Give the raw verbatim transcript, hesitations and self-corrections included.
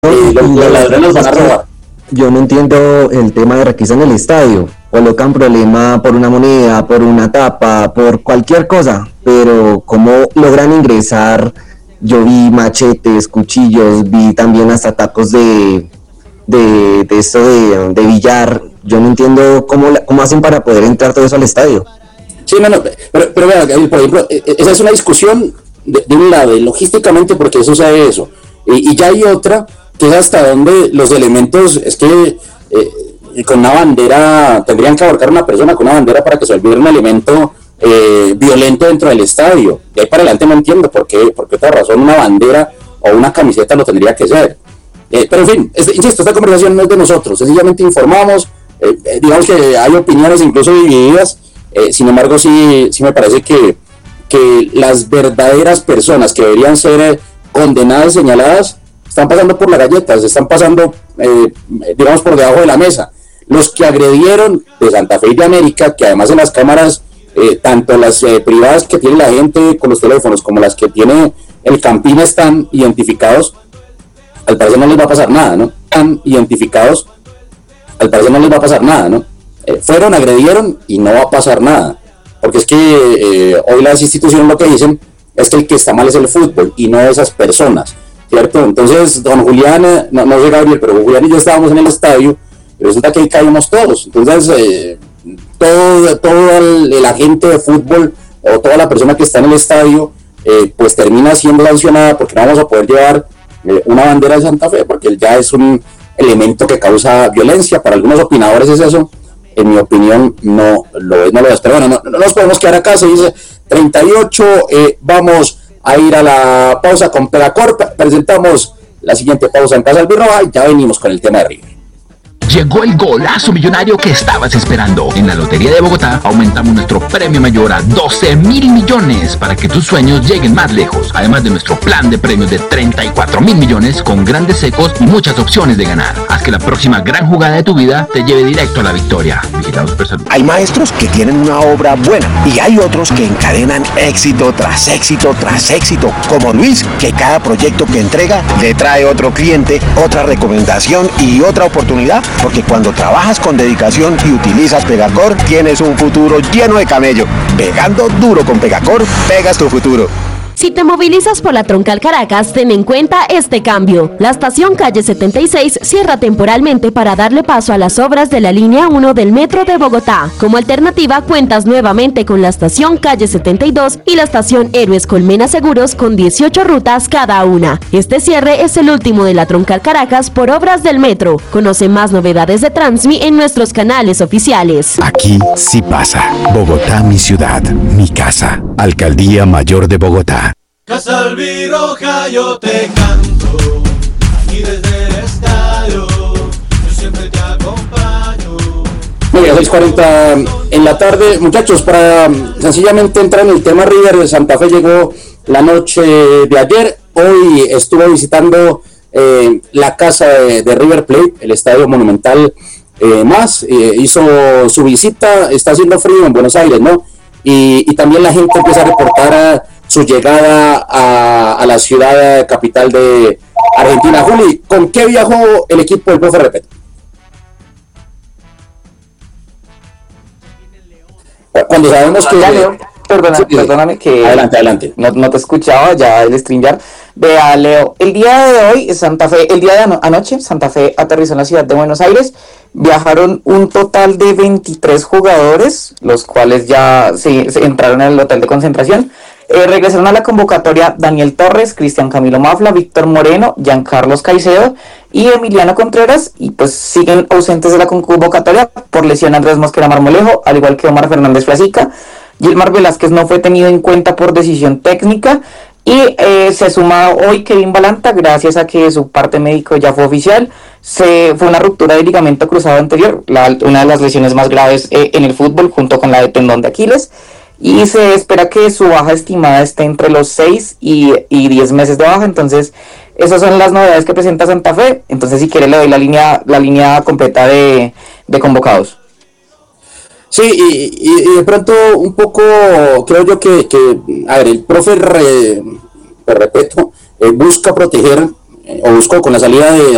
y los, los ladrones los van a robar. Yo no entiendo el tema de requisa en el estadio. Colocan problema por una moneda, por una tapa, por cualquier cosa, pero ¿cómo logran ingresar? Yo vi machetes, cuchillos, vi también hasta tacos de de, de esto de, de billar. Yo no entiendo cómo, cómo hacen para poder entrar todo eso al estadio. Sí, no, no, pero, pero vea, por ejemplo, esa es una discusión de, de un lado, y logísticamente porque eso sabe eso, y, y ya hay otra que es hasta donde los elementos, es que eh, con una bandera, tendrían que abarcar una persona con una bandera para que se olvide un elemento eh, violento dentro del estadio, y ahí para adelante no entiendo por qué, por qué otra razón una bandera o una camiseta lo tendría que ser. Eh, pero en fin, este, insisto, esta conversación no es de nosotros, sencillamente informamos, eh, eh, digamos que hay opiniones incluso divididas, eh, sin embargo sí, sí me parece que, que las verdaderas personas que deberían ser eh, condenadas y señaladas están pasando por las galletas, están pasando, eh, digamos, por debajo de la mesa. Los que agredieron de Santa Fe y de América, que además en las cámaras, eh, tanto las eh, privadas que tiene la gente con los teléfonos como las que tiene el Campín están identificados, al parecer no les va a pasar nada, ¿no? Están identificados, al parecer no les va a pasar nada, ¿no? Eh, fueron, agredieron y no va a pasar nada, porque es que eh, hoy las instituciones lo que dicen es que el que está mal es el fútbol y no esas personas, ¿cierto? Entonces, don Julián, no, no sé Gabriel, pero Julián y yo estábamos en el estadio y resulta que ahí caímos todos. Entonces, eh, todo, todo el, el agente de fútbol o toda la persona que está en el estadio, eh, pues termina siendo sancionada porque no vamos a poder llevar eh, una bandera de Santa Fe, porque ya es un elemento que causa violencia. Para algunos opinadores es eso, en mi opinión no lo es, no lo es. Pero bueno, no, no nos podemos quedar acá, se dice treinta y ocho, eh, vamos a ir a la pausa con Pegacor, presentamos la siguiente pausa en Casa Albirroja y ya venimos con el tema de River. Llegó el golazo millonario que estabas esperando. En la Lotería de Bogotá aumentamos nuestro premio mayor a doce mil millones para que tus sueños lleguen más lejos. Además de nuestro plan de premios de treinta y cuatro mil millones con grandes secos y muchas opciones de ganar. Haz que la próxima gran jugada de tu vida te lleve directo a la victoria. Vigilados por salud. Hay maestros que tienen una obra buena y hay otros que encadenan éxito tras éxito tras éxito, como Luis, que cada proyecto que entrega le trae otro cliente, otra recomendación y otra oportunidad. Porque cuando trabajas con dedicación y utilizas Pegacor, tienes un futuro lleno de camello. Pegando duro con Pegacor, pegas tu futuro. Si te movilizas por la Troncal Caracas, ten en cuenta este cambio. La estación calle setenta y seis cierra temporalmente para darle paso a las obras de la línea uno del Metro de Bogotá. Como alternativa, cuentas nuevamente con la estación calle setenta y dos y la estación Héroes Colmena Seguros con dieciocho rutas cada una. Este cierre es el último de la Troncal Caracas por obras del Metro. Conoce más novedades de Transmi en nuestros canales oficiales. Aquí sí pasa. Bogotá, mi ciudad, mi casa. Alcaldía Mayor de Bogotá. Casa Albirroja, yo te canto, aquí desde el estadio, yo siempre te acompaño. Muy bien, seis cuarenta en la tarde, muchachos, para sencillamente entrar en el tema River, Santa Fe llegó la noche de ayer, hoy estuvo visitando eh, la casa de, de River Plate, el Estadio Monumental eh, más, eh, hizo su visita, está haciendo frío en Buenos Aires, ¿no? Y, y también la gente empieza a reportar a su llegada a, a la ciudad capital de Argentina. Juli, ¿con qué viajó el equipo del profe Repeto? Cuando sabemos que... Ya, Leo, perdona, sí, perdóname que... Adelante, adelante. No, no te escuchaba ya el StreamYard. Vea, Leo, el día de hoy, Santa Fe, el día de ano- anoche, Santa Fe aterrizó en la ciudad de Buenos Aires. Viajaron un total de veintitrés jugadores, los cuales ya se, se entraron en el hotel de concentración. Eh, regresaron a la convocatoria Daniel Torres, Cristian Camilo Mafla, Víctor Moreno, Giancarlos Caicedo y Emiliano Contreras, y pues siguen ausentes de la convocatoria por lesión Andrés Mosquera Marmolejo, al igual que Omar Fernández Flasica. Gilmar Velázquez no fue tenido en cuenta por decisión técnica, y eh, se suma hoy Kevin Balanta, gracias a que su parte médico ya fue oficial. Se fue una ruptura de ligamento cruzado anterior, la, una de las lesiones más graves eh, en el fútbol, junto con la de tendón de Aquiles. Y se espera que su baja estimada esté entre los seis y diez meses de baja. Entonces, esas son las novedades que presenta Santa Fe. Entonces, si quiere, le doy la línea la línea completa de, de convocados. Sí, y, y, y de pronto un poco, creo yo que, que a ver, el profe, re, te repito, eh, busca proteger, eh, o buscó con la salida de